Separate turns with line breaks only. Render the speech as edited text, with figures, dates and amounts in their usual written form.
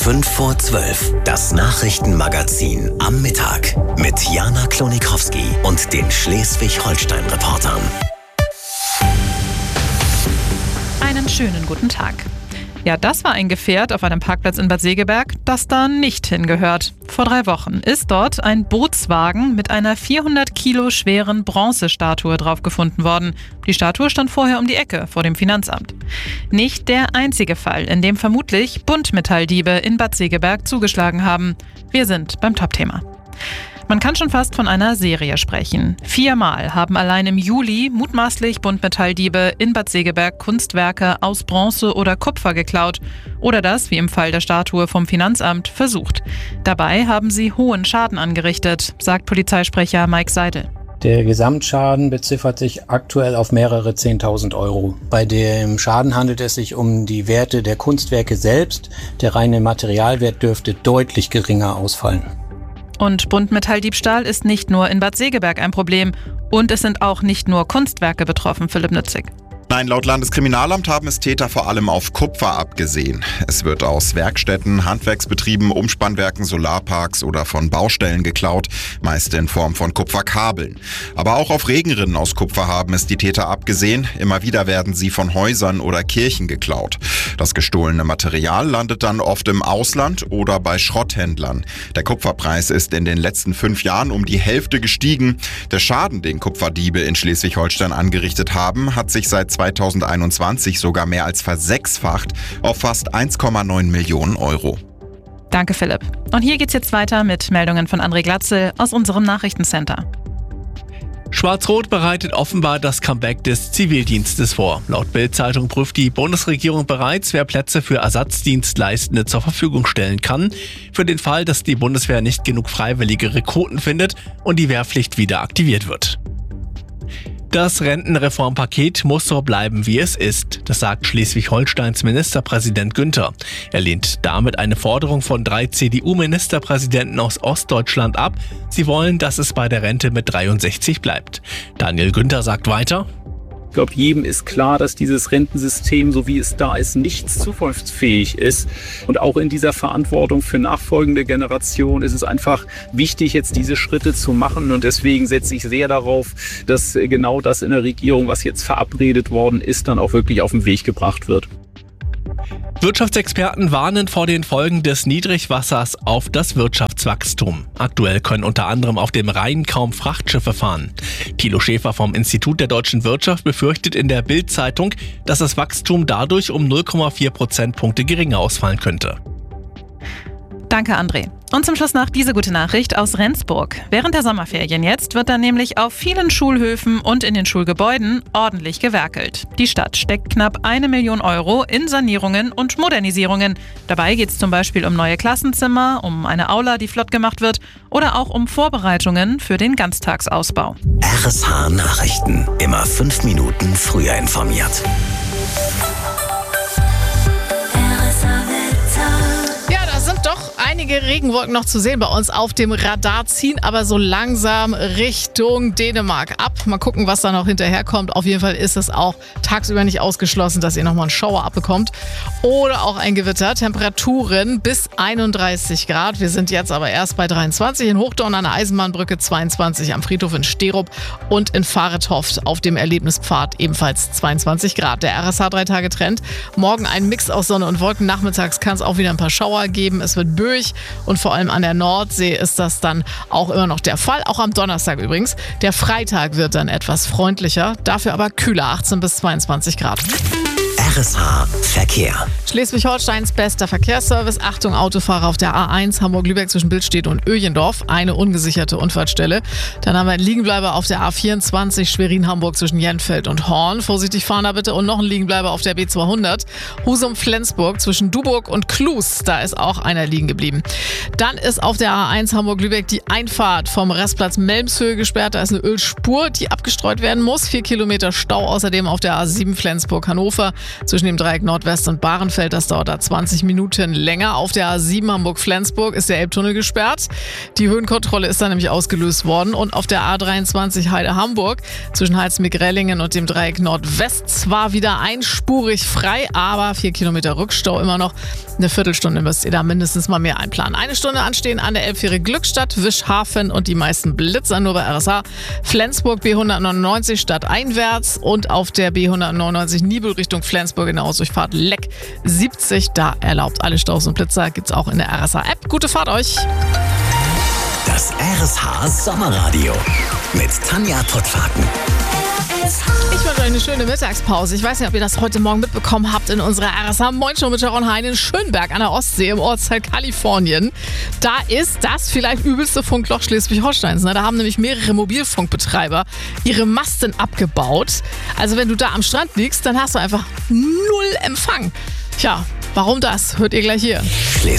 5:12, das Nachrichtenmagazin am Mittag mit Jana Klonikowski und den Schleswig-Holstein-Reportern.
Einen schönen guten Tag. Ja, das war ein Gefährt auf einem Parkplatz in Bad Segeberg, das da nicht hingehört. Vor 3 Wochen ist dort ein Bootswagen mit einer 400 Kilo schweren Bronzestatue drauf gefunden worden. Die Statue stand vorher um die Ecke vor dem Finanzamt. Nicht der einzige Fall, in dem vermutlich Buntmetalldiebe in Bad Segeberg zugeschlagen haben. Wir sind beim Top-Thema. Man kann schon fast von einer Serie sprechen. 4-mal haben allein im Juli mutmaßlich Buntmetalldiebe in Bad Segeberg Kunstwerke aus Bronze oder Kupfer geklaut. Oder das, wie im Fall der Statue vom Finanzamt, versucht. Dabei haben sie hohen Schaden angerichtet, sagt Polizeisprecher Mike Seidel.
Der Gesamtschaden beziffert sich aktuell auf mehrere 10.000 Euro. Bei dem Schaden handelt es sich um die Werte der Kunstwerke selbst. Der reine Materialwert dürfte deutlich geringer ausfallen.
Und Buntmetalldiebstahl ist nicht nur in Bad Segeberg ein Problem. Und es sind auch nicht nur Kunstwerke betroffen, Philipp Nützig.
Nein, laut Landeskriminalamt haben es Täter vor allem auf Kupfer abgesehen. Es wird aus Werkstätten, Handwerksbetrieben, Umspannwerken, Solarparks oder von Baustellen geklaut, meist in Form von Kupferkabeln. Aber auch auf Regenrinnen aus Kupfer haben es die Täter abgesehen. Immer wieder werden sie von Häusern oder Kirchen geklaut. Das gestohlene Material landet dann oft im Ausland oder bei Schrotthändlern. Der Kupferpreis ist in den letzten 5 Jahren um die Hälfte gestiegen. Der Schaden, den Kupferdiebe in Schleswig-Holstein angerichtet haben, hat sich seit 2021 sogar mehr als versechsfacht auf fast 1,9 Millionen Euro.
Danke, Philipp. Und hier geht's jetzt weiter mit Meldungen von André Glatzel aus unserem Nachrichtencenter.
Schwarz-Rot bereitet offenbar das Comeback des Zivildienstes vor. Laut Bild-Zeitung prüft die Bundesregierung bereits, wer Plätze für Ersatzdienstleistende zur Verfügung stellen kann, für den Fall, dass die Bundeswehr nicht genug freiwillige Rekruten findet und die Wehrpflicht wieder aktiviert wird. Das Rentenreformpaket muss so bleiben, wie es ist. Das sagt Schleswig-Holsteins Ministerpräsident Günther. Er lehnt damit eine Forderung von 3 CDU-Ministerpräsidenten aus Ostdeutschland ab. Sie wollen, dass es bei der Rente mit 63 bleibt. Daniel Günther sagt weiter:
Ich glaube, jedem ist klar, dass dieses Rentensystem, so wie es da ist, nicht zukunftsfähig ist. Und auch in dieser Verantwortung für nachfolgende Generationen ist es einfach wichtig, jetzt diese Schritte zu machen. Und deswegen setze ich sehr darauf, dass genau das in der Regierung, was jetzt verabredet worden ist, dann auch wirklich auf den Weg gebracht wird.
Wirtschaftsexperten warnen vor den Folgen des Niedrigwassers auf das Wirtschaftswachstum. Aktuell können unter anderem auf dem Rhein kaum Frachtschiffe fahren. Thilo Schäfer vom Institut der deutschen Wirtschaft befürchtet in der Bild-Zeitung, dass das Wachstum dadurch um 0,4 Prozentpunkte geringer ausfallen könnte.
Danke, André. Und zum Schluss noch diese gute Nachricht aus Rendsburg. Während der Sommerferien jetzt wird dann nämlich auf vielen Schulhöfen und in den Schulgebäuden ordentlich gewerkelt. Die Stadt steckt knapp 1 Million Euro in Sanierungen und Modernisierungen. Dabei geht es zum Beispiel um neue Klassenzimmer, um eine Aula, die flott gemacht wird, oder auch um Vorbereitungen für den Ganztagsausbau.
RSH Nachrichten. Immer 5 Minuten früher informiert.
Doch einige Regenwolken noch zu sehen bei uns auf dem Radar, ziehen aber so langsam Richtung Dänemark ab. Mal gucken, was da noch hinterherkommt. Auf jeden Fall ist es auch tagsüber nicht ausgeschlossen, dass ihr nochmal einen Schauer abbekommt. Oder auch ein Gewitter. Temperaturen bis 31 Grad. Wir sind jetzt aber erst bei 23 in Hochdorn an der Eisenbahnbrücke, 22 am Friedhof in Sterup und in Fahretoft auf dem Erlebnispfad ebenfalls 22 Grad. Der RSH 3-Tage-Trend. Morgen ein Mix aus Sonne und Wolken. Nachmittags kann es auch wieder ein paar Schauer geben. Es wird böig und vor allem an der Nordsee ist das dann auch immer noch der Fall. Auch am Donnerstag übrigens. Der Freitag wird dann etwas freundlicher, dafür aber kühler, 18 bis 22 Grad.
RSH Verkehr.
Schleswig-Holsteins bester Verkehrsservice. Achtung, Autofahrer auf der A1 Hamburg-Lübeck zwischen Billstedt und Öjendorf. Eine ungesicherte Unfallstelle. Dann haben wir einen Liegenbleiber auf der A24 Schwerin-Hamburg zwischen Jenfeld und Horn. Vorsichtig fahren da bitte. Und noch ein Liegenbleiber auf der B200 Husum-Flensburg zwischen Duburg und Klus. Da ist auch einer liegen geblieben. Dann ist auf der A1 Hamburg-Lübeck die Einfahrt vom Rastplatz Melmshöhe gesperrt. Da ist eine Ölspur, die abgestreut werden muss. 4 Kilometer Stau außerdem auf der A7 Flensburg-Hannover Zwischen dem Dreieck Nordwest und Bahrenfeld, das dauert da 20 Minuten länger. Auf der A7 Hamburg-Flensburg ist der Elbtunnel gesperrt. Die Höhenkontrolle ist da nämlich ausgelöst worden. Und auf der A23 Heide-Hamburg zwischen Heizmig-Rellingen und dem Dreieck Nordwest zwar wieder einspurig frei, aber 4 Kilometer Rückstau immer noch. Eine Viertelstunde müsst ihr da mindestens mal mehr einplanen. Eine Stunde anstehen an der Elbfähre Glückstadt, Wischhafen und die meisten Blitzer nur bei RSH. Flensburg B199 stadteinwärts und auf der B199 Nibel Richtung Flensburg in der Ausdurchfahrt Leck 70. Da erlaubt alle Staus und Blitzer. Gibt's auch in der RSH-App. Gute Fahrt euch!
Das RSH Sommerradio mit Tanja Pottwagen.
Ich wünsche euch eine schöne Mittagspause. Ich weiß nicht, ob ihr das heute Morgen mitbekommen habt in unserer RSH Moin Show mit Sharon Hein in Schönberg an der Ostsee im Ortsteil Kalifornien. Da ist das vielleicht übelste Funkloch Schleswig-Holsteins. Da haben nämlich mehrere Mobilfunkbetreiber ihre Masten abgebaut. Also wenn du da am Strand liegst, dann hast du einfach null Empfang. Tja, warum das? Hört ihr gleich hier.